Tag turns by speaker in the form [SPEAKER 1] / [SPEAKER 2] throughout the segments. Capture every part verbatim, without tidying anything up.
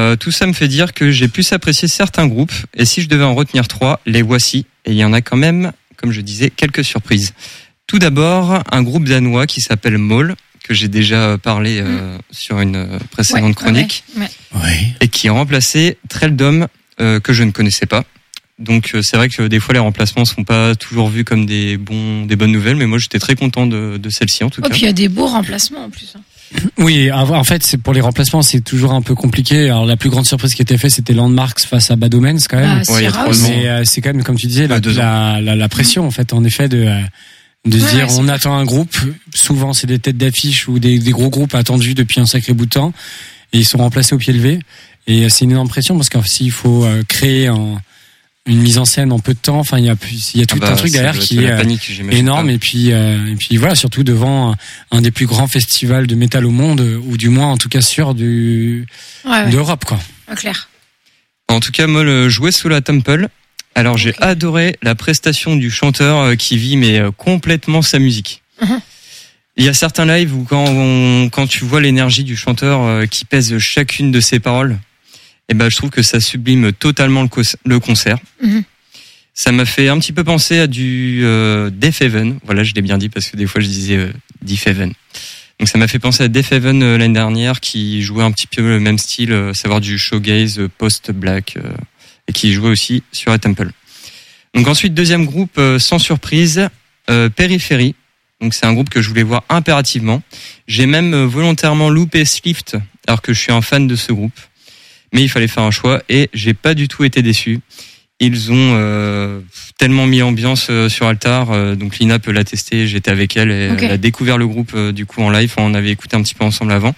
[SPEAKER 1] Euh, tout ça me fait dire que j'ai plus apprécié certains groupes, et si je devais en retenir trois, les voici, et il y en a quand même, comme je disais, quelques surprises. Tout d'abord, un groupe danois qui s'appelle Maul, que j'ai déjà parlé euh, mmh. sur une précédente ouais, chronique,
[SPEAKER 2] ouais, ouais.
[SPEAKER 1] et qui a remplacé Treldom, euh, que je ne connaissais pas. Donc c'est vrai que des fois les remplacements sont pas toujours vus comme des bons, des bonnes nouvelles, mais moi j'étais très content de, de celle-ci en tout
[SPEAKER 3] oh,
[SPEAKER 1] cas.
[SPEAKER 3] Et puis il y a des beaux remplacements en plus.
[SPEAKER 2] Oui, en fait, c'est pour les remplacements, c'est toujours un peu compliqué. Alors la plus grande surprise qui était faite, c'était Landmarks face à Bad Omens quand même.
[SPEAKER 3] Ah, ouais, il y a trois ans.
[SPEAKER 2] Mais euh, c'est quand même, comme tu disais, la, la, la, la pression en fait, en effet, de euh, de se ouais, dire, on attend un groupe. Souvent, c'est des têtes d'affiche ou des, des gros groupes attendus depuis un sacré bout de temps, et ils sont remplacés au pied levé. Et c'est une énorme pression parce que s'il faut euh, créer un une mise en scène en peu de temps, enfin il y a il y a tout ah bah, un truc derrière qui est panique, énorme pas. et puis euh, et puis voilà, surtout devant un, un des plus grands festivals de métal au monde, ou du moins en tout cas sûr du ouais, ouais. d'Europe quoi.
[SPEAKER 3] Ah, clair.
[SPEAKER 1] En tout cas, moi le jouais sous la Temple. Alors okay. j'ai adoré la prestation du chanteur qui vit mais complètement sa musique. Uh-huh. Il y a certains lives où quand on, quand tu vois l'énergie du chanteur qui pèse chacune de ses paroles, et ben je trouve que ça sublime totalement le, co- le concert. Mm-hmm. Ça m'a fait un petit peu penser à du euh, Death Heaven. Voilà, je l'ai bien dit parce que des fois je disais euh, Death Heaven. Donc ça m'a fait penser à Death Heaven euh, l'année dernière, qui jouait un petit peu le même style, euh, savoir du shoegaze euh, post-black, euh, et qui jouait aussi sur la Temple. Donc ensuite, deuxième groupe, euh, sans surprise, euh, Periphery. Donc c'est un groupe que je voulais voir impérativement. J'ai même euh, volontairement loupé Slift, alors que je suis un fan de ce groupe. Mais il fallait faire un choix et j'ai pas du tout été déçu. Ils ont euh, tellement mis l'ambiance euh, sur Altar, euh, donc Lina peut l'attester, j'étais avec elle et okay. elle a découvert le groupe euh, du coup en live, on avait écouté un petit peu ensemble avant.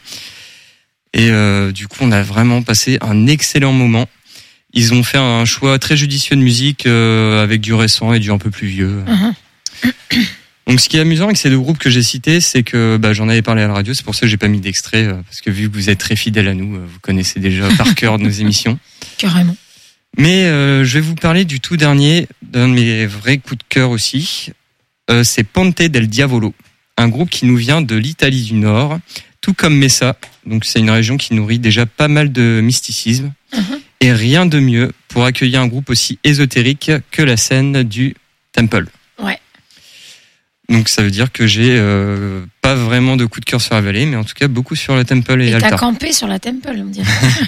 [SPEAKER 1] Et euh, du coup on a vraiment passé un excellent moment. Ils ont fait un choix très judicieux de musique euh, avec du récent et du un peu plus vieux. Uh-huh. Donc ce qui est amusant avec ces deux groupes que j'ai cités, c'est que bah, j'en avais parlé à la radio, c'est pour ça que j'ai pas mis d'extrait, euh, parce que vu que vous êtes très fidèles à nous, euh, vous connaissez déjà par cœur nos émissions.
[SPEAKER 3] Carrément.
[SPEAKER 1] Mais euh, je vais vous parler du tout dernier, d'un de mes vrais coups de cœur aussi. Euh, c'est Ponte del Diavolo, un groupe qui nous vient de l'Italie du Nord, tout comme Messa. Donc c'est une région qui nourrit déjà pas mal de mysticisme. Uh-huh. Et rien de mieux pour accueillir un groupe aussi ésotérique que la scène du Temple.
[SPEAKER 3] Ouais.
[SPEAKER 1] Donc ça veut dire que j'ai euh, pas vraiment de coup de cœur sur la vallée, mais en tout cas beaucoup sur la Temple et, et Altar.
[SPEAKER 3] Et t'as campé sur la Temple, on me dirait.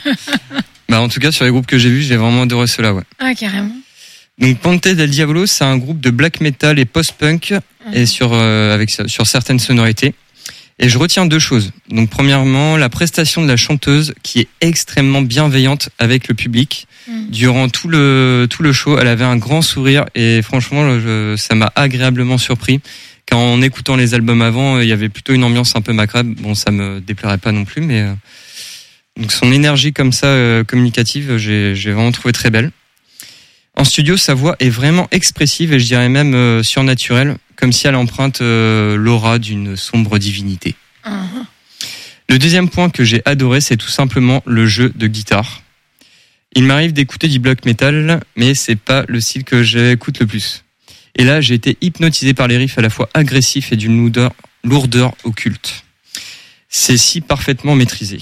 [SPEAKER 1] Bah en tout cas sur les groupes que j'ai vus, j'ai vraiment adoré ceux-là, ouais.
[SPEAKER 3] Ah carrément.
[SPEAKER 1] Donc Ponte del Diavolo, c'est un groupe de black metal et post-punk mmh. et sur euh, avec sur certaines sonorités. Et je retiens deux choses. Donc premièrement, la prestation de la chanteuse qui est extrêmement bienveillante avec le public. Mmh. Durant tout le tout le show, elle avait un grand sourire et franchement, je, ça m'a agréablement surpris. Quand en écoutant les albums avant, il y avait plutôt une ambiance un peu macabre. Bon, ça me déplairait pas non plus, mais euh, donc son énergie comme ça euh, communicative, j'ai j'ai vraiment trouvé très belle. En studio, sa voix est vraiment expressive et je dirais même euh, surnaturelle, comme si elle emprunte euh, l'aura d'une sombre divinité. Uh-huh. Le deuxième point que j'ai adoré, c'est tout simplement le jeu de guitare. Il m'arrive d'écouter du black metal, mais c'est pas le style que j'écoute le plus. Et là, j'ai été hypnotisé par les riffs à la fois agressifs et d'une lourdeur, lourdeur occulte. C'est si parfaitement maîtrisé.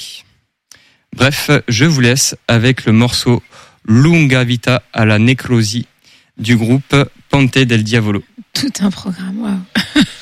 [SPEAKER 1] Bref, je vous laisse avec le morceau Lunga Vita alla Necrosi du groupe Ponte del Diavolo.
[SPEAKER 3] Tout un programme, waouh.